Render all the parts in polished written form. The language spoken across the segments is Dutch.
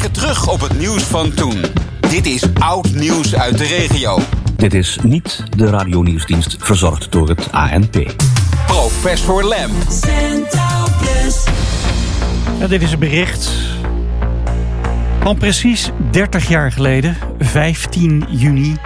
blikken terug op het nieuws van toen. Dit is oud nieuws uit de regio. Dit is niet de radionieuwsdienst verzorgd door het ANP. Professor Lamp. Centraal Plus. Ja, dit is een bericht van precies 30 jaar geleden, 15 juni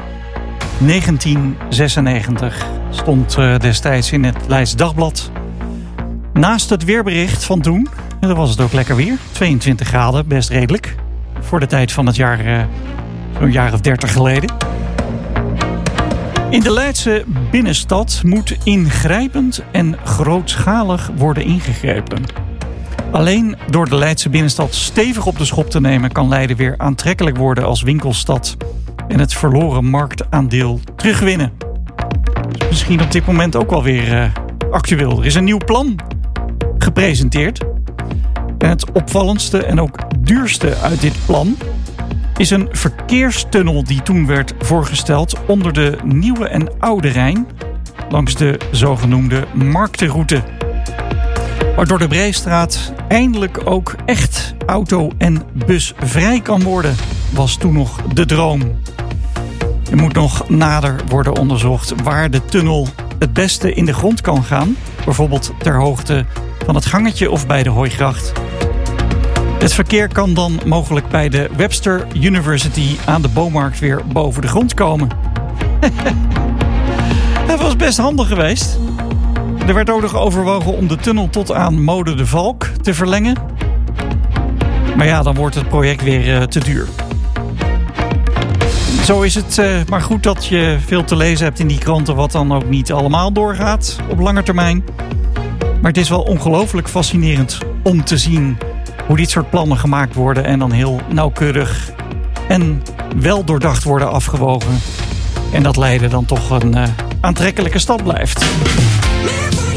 1996. Stond destijds in het Leids Dagblad. Naast het weerbericht van toen, en dan was het ook lekker weer, 22 graden, best redelijk. Voor de tijd van het jaar, zo'n jaar of 30 geleden. In de Leidse binnenstad moet ingrijpend en grootschalig worden ingegrepen. Alleen door de Leidse binnenstad stevig op de schop te nemen kan Leiden weer aantrekkelijk worden als winkelstad en het verloren marktaandeel terugwinnen. Dus misschien op dit moment ook wel weer actueel. Er is een nieuw plan gepresenteerd. En het opvallendste en ook duurste uit dit plan is een verkeerstunnel die toen werd voorgesteld onder de Nieuwe en Oude Rijn langs de zogenoemde Marktenroute. Waardoor de Breestraat eindelijk ook echt auto- en busvrij kan worden, was toen nog de droom. Er moet nog nader worden onderzocht waar de tunnel het beste in de grond kan gaan. Bijvoorbeeld ter hoogte van het gangetje of bij de Hooigracht. Het verkeer kan dan mogelijk bij de Webster University aan de Boomarkt weer boven de grond komen. Dat was best handig geweest. Er werd ook nog overwogen om de tunnel tot aan Mode de Valk te verlengen. Maar ja, dan wordt het project weer te duur. Zo is het maar goed dat je veel te lezen hebt in die kranten, wat dan ook niet allemaal doorgaat op lange termijn. Maar het is wel ongelooflijk fascinerend om te zien hoe dit soort plannen gemaakt worden en dan heel nauwkeurig en wel doordacht worden afgewogen. En dat Leiden dan toch een aantrekkelijke stad blijft. Meer